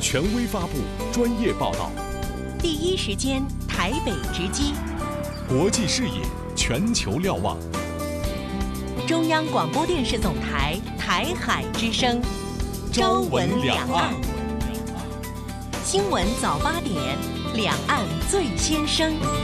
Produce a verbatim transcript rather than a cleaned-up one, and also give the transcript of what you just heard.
权威发布，专业报道， 第一时间台北直击， 国际视野，全球瞭望。 中央广播电视总台台海之声，朝闻两岸，新闻早八点，两岸最先声。